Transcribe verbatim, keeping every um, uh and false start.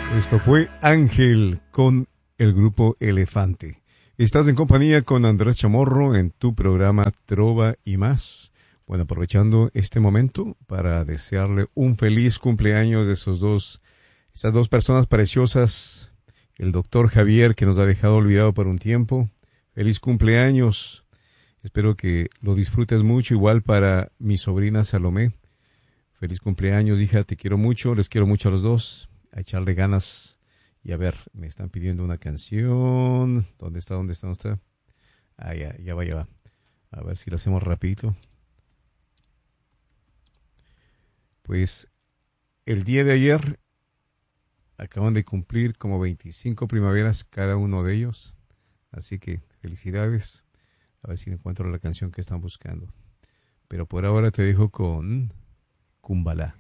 Esto fue Ángel con el grupo Elefante. Estás en compañía con Andrés Chamorro en tu programa Trova y Más. Bueno, aprovechando este momento para desearle un feliz cumpleaños de esos dos, esas dos personas preciosas. El doctor Javier, que nos ha dejado olvidado por un tiempo. Feliz cumpleaños. Espero que lo disfrutes mucho. Igual para mi sobrina Salomé. Feliz cumpleaños, hija. Te quiero mucho. Les quiero mucho a los dos. A echarle ganas. Y a ver, me están pidiendo una canción. ¿Dónde está? ¿Dónde está? ¿Dónde está? Ah, ya, ya va, ya va. A ver si lo hacemos rapidito. Pues el día de ayer acaban de cumplir como veinticinco primaveras cada uno de ellos. Así que felicidades. A ver si encuentro la canción que están buscando. Pero por ahora te dejo con Kumbala.